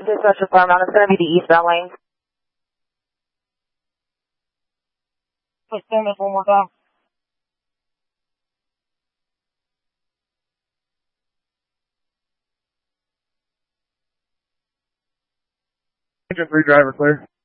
Dispatcher Paramount. It's going to be the eastbound lane. Please stand this one more time. Engine 3 driver clear.